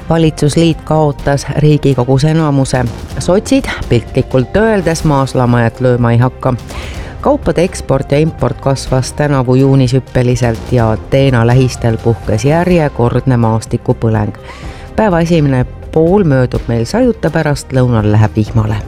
Valitsusliit kaotas Riigikogus enamuse. Sotsid piltlikult öeldes maaslamajat lööma ei hakka. Kaupade eksport ja import kasvas tänavu juunis hüppeliselt ja Ateena lähistel puhkes järjekordne maastikupõleng. Päeva esimene pool möödub meil sajuta, pärast lõunal läheb vihmale.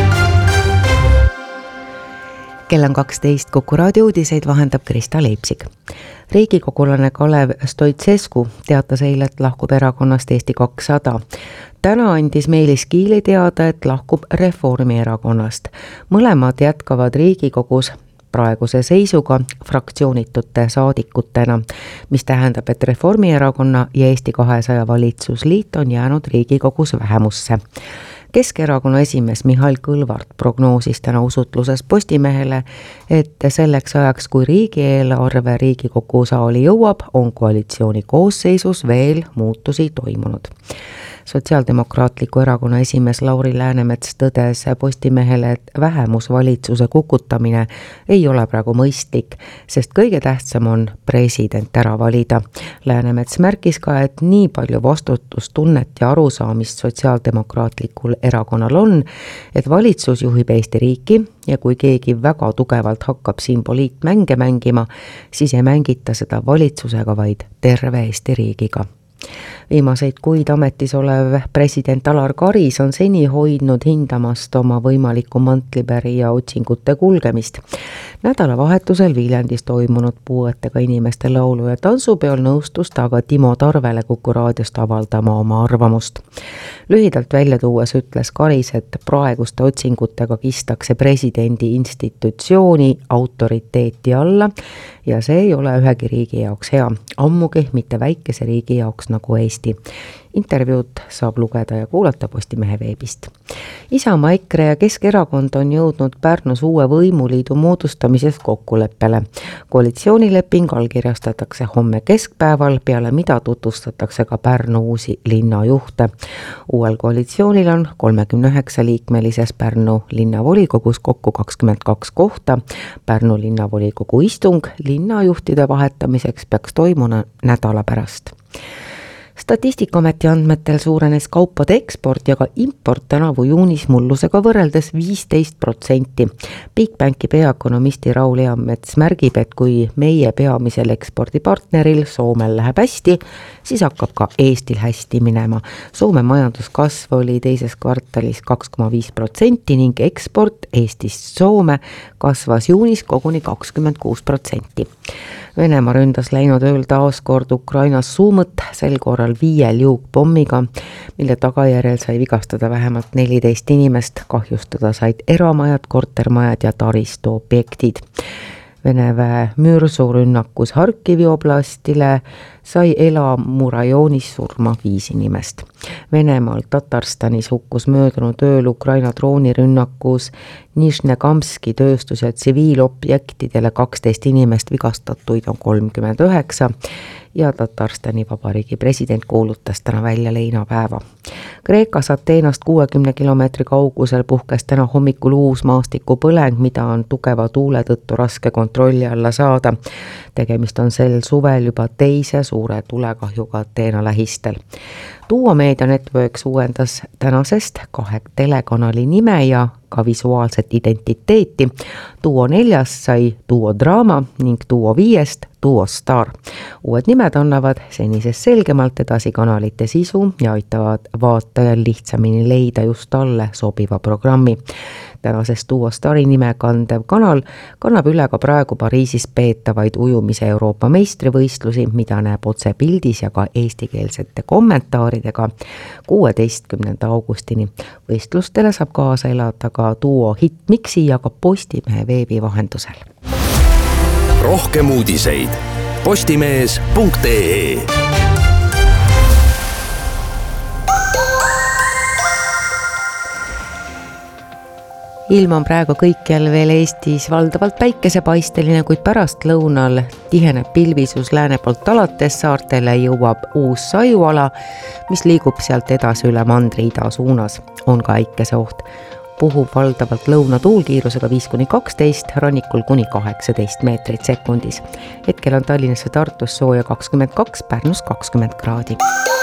Kell on 12, Kuku raadio uudiseid vahendab Krista Leipsik. Riigikogulane Kalev Stoicescu teatas eile, et lahkub erakonnast Eesti 200. Täna andis Meelis Kiili teada, et lahkub Reformierakonnast. Mõlemad jätkavad Riigikogus praeguse seisuga fraktsioonitute saadikutena, mis tähendab, et Reformierakonna ja Eesti 200 valitsusliit on jäänud Riigikogus vähemusse. Keskerakonna esimees Mihhail Kõlvart prognoosis täna usutluses Postimehele, et selleks ajaks, kui riigieelarve Riigikogu saali jõuab, on koalitsiooni koosseisus veel muutusi toimunud. Sotsiaaldemokraatliku erakonna esimees Lauri Läänemets tõdes Postimehele, et vähemusvalitsuse kukutamine ei ole praegu mõistlik, sest kõige tähtsam on president ära valida. Läänemets märkis ka, et nii palju vastutustunnet ja arusaamist sotsiaaldemokraatlikul erakonnal on, et valitsus juhib Eesti riiki ja kui keegi väga tugevalt hakkab siin poliitmänge mängima, siis ei mängita seda valitsusega, vaid terve Eesti riigiga. Viimaseid kuid ametis olev president Alar Karis on seni hoidnud hindamast oma võimaliku mantlipärija otsingute kulgemist. Nädalavahetusel Viljandis toimunud puuetega inimeste laulu- ja tantsupeol nõustus ta aga Timo Tarvele Kuku raadiost avaldama oma arvamust. Lühidalt välja tuues ütles Karis, et praeguste otsingutega kistakse presidendi institutsiooni autoriteeti alla ja see ei ole ühegi riigi jaoks hea, ammugi mitte väikese riigi jaoks nagu Eesti. Intervjuud saab lugeda ja kuulata Postimehe veebist. Isamaa, EKRE ja Keskerakond on jõudnud Pärnus uue võimuliidu moodustamises kokkuleppele. Koalitsioonileping allkirjastatakse homme keskpäeval, peale mida tutvustatakse ka Pärnu uusi linnajuhte. Uuel koalitsioonil on 39-liikmelises Pärnu linnavolikogus kokku 22 kohta. Pärnu linnavolikogu istung linnajuhtide vahetamiseks peaks toimuna nädala pärast. Statistikaameti andmetel suurenes kaupade eksport ja ka import tänavu juunis mullusega võrreldes 15%. Bigbanki peaökonomisti Raul Eamets märgib, et kui meie peamisel ekspordipartneril Soomel läheb hästi, siis hakkab ka Eestil hästi minema. Soome majanduskasv oli teises kvartalis 2,5% ning eksport Eestist Soome kasvas juunis koguni 26%. Venemaa ründas läinud ööl taas kord Ukrainas Suumõt, sel korral 5 juukpommiga, mille tagajärjel sai vigastada vähemalt 14 inimest, kahjustada said eramajad, kortermajad ja taristuobjektid. Vene väe müürsurünnakus Harkivi oblastile sai Elamu rajoonis surma 5 inimest. Venemaal Tatarstanis hukkus möödunud ööl Ukraina droonirünnakus Nižnekamski tööstus- ja tsiviilobjektidele 12 inimest, vigastatuid on 39 ja Tatarstani vabariigi president kuulutas täna välja leinapäeva. Kreekas Ateenast 60 kilomeetri kaugusel puhkes täna hommikul uus maastikupõleng, mida on tugeva tuule tõttu raske kontrolli alla saada. Tegemist on sel suvel juba teise suure tulekahjuga Ateena lähistel. Duo Media Networks uuendas tänasest 2 telekanali nime ja ka visuaalset identiteeti. Duo 4 sai Duo Draama ning Duo 5 Duo Star. Uued nimed annavad senisest selgemalt edasi kanalite sisu ja aitavad vaatajal lihtsamini leida just talle sobiva programmi. Tänasest Duo Stari nime kandev kanal kannab üle ka praegu Pariisis peetavaid ujumise Euroopa meistrivõistlusi, mida näeb otse pildis ja ka eestikeelsete kommentaaridega 16. augustini. Võistlustele saab kaasa elada ka Duo Hitmixi ja ka Postimehe veebi vahendusel. Rohkem uudiseid postimees.ee. Ilm on praegu kõikjal veel Eestis valdavalt päikesepaisteline, kuid pärast lõunal tiheneb pilvisus lääne poolt alates, saartele jõuab uus sajuala, mis liigub sealt edasi üle mandri ida suunas. On ka äikeseoht. Puhub valdavalt lõunatuul kiirusega 5-12, rannikul kuni 18 meetrit sekundis. Hetkel on Tallinnas ja Tartus sooja 22, Pärnus 20 kraadi.